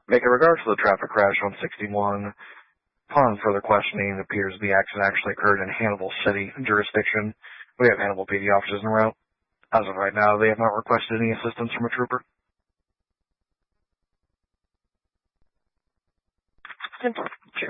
Making regards to the traffic crash on 61, upon further questioning, it appears the accident actually occurred in Hannibal City jurisdiction. We have Hannibal PD officers en route. As of right now, they have not requested any assistance from a trooper.